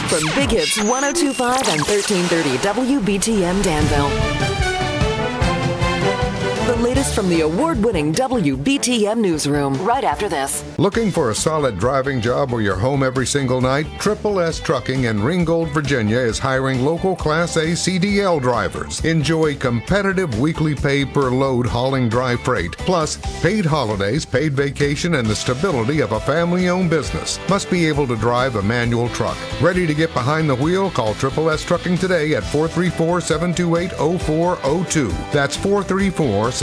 From Big Hits 102.5 and 1330 WBTM Danville. The latest from the award-winning WBTM newsroom right after this. Looking for a solid driving job where you're home every single night? Triple S Trucking in Ringgold, Virginia is hiring local Class A CDL drivers. Enjoy competitive weekly pay per load hauling dry freight, plus paid holidays, paid vacation, and the stability of a family-owned business. Must be able to drive a manual truck. Ready to get behind the wheel? Call Triple S Trucking today at 434-728-0402. That's 434-728-0402.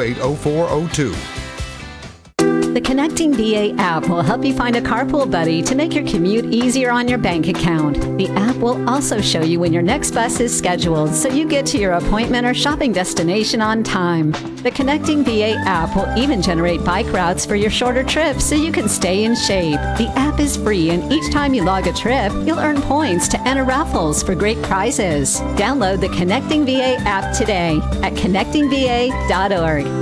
The Connecting VA app will help you find a carpool buddy to make your commute easier on your bank account. The app will also show you when your next bus is scheduled so you get to your appointment or shopping destination on time. The Connecting VA app will even generate bike routes for your shorter trips so you can stay in shape. The app is free, and each time you log a trip, you'll earn points to enter raffles for great prizes. Download the Connecting VA app today at connectingva.org.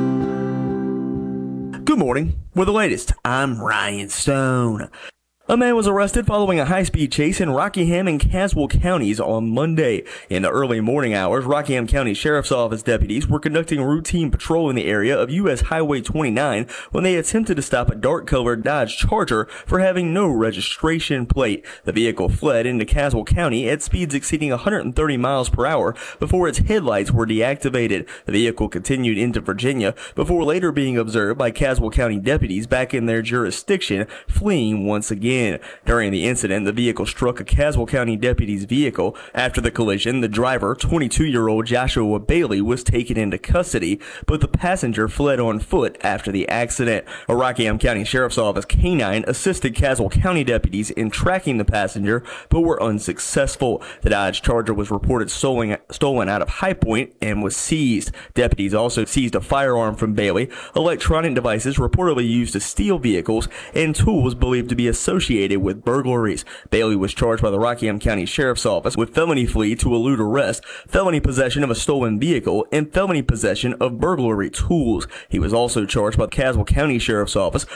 Good morning. With the latest, I'm Ryan Stone. A man was arrested following a high-speed chase in Rockingham and Caswell counties on Monday. In the early morning hours, Rockingham County Sheriff's Office deputies were conducting routine patrol in the area of U.S. Highway 29 when they attempted to stop a dark-colored Dodge Charger for having no registration plate. The vehicle fled into Caswell County at speeds exceeding 130 miles per hour before its headlights were deactivated. The vehicle continued into Virginia before later being observed by Caswell County deputies back in their jurisdiction, fleeing once again. During the incident, the vehicle struck a Caswell County deputy's vehicle. After the collision, the driver, 22-year-old Joshua Bailey, was taken into custody, but the passenger fled on foot after the accident. A Rockingham County Sheriff's Office canine assisted Caswell County deputies in tracking the passenger, but were unsuccessful. The Dodge Charger was reported stolen out of High Point and was seized. Deputies also seized a firearm from Bailey, electronic devices reportedly used to steal vehicles, and tools believed to be associated with burglaries. Bailey was charged by the Rockingham County Sheriff's Office with felony flee to elude arrest, felony possession of a stolen vehicle, and felony possession of burglary tools. He was also charged by the Caswell County Sheriff's Office